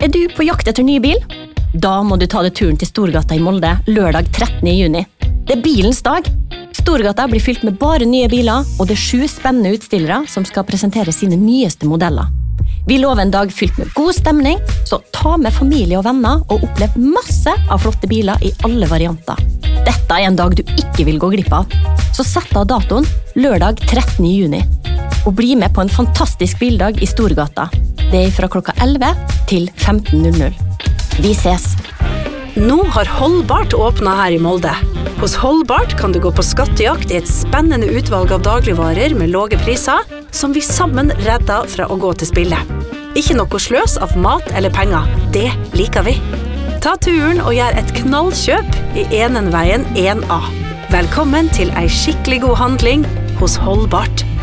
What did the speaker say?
du på jakt etter ny bil? Da må du ta deg turen til Storgata i Molde lørdag 13. juni. Det bilens dag. Storgata blir fylt med bare nye biler, og det 7 spennende utstillere som skal presentere sine nyeste modeller. Vi lover en dag fylt med god stemning, så ta med familie og venner og opplev masse av flotte biler i alle varianter. Dette en dag du ikke vil gå glipp av. Så sett av datoen lørdag 13. juni. Og bli med på en fantastisk bildag i Storgata. Det fra klokka 11 til 15:00. Vi ses! Nå har Holdbart åpnet her i Molde. Hos Holdbart kan du gå på skattejakt i et spennende utvalg av dagligvarer med låge priser, som vi sammen redder fra å gå til spille. Ikke noe sløs av mat eller penger. Det liker vi. Ta turen og gjør et knallkjøp i Enenveien 1A. Velkommen til ei skikkelig god handling hos Holdbart.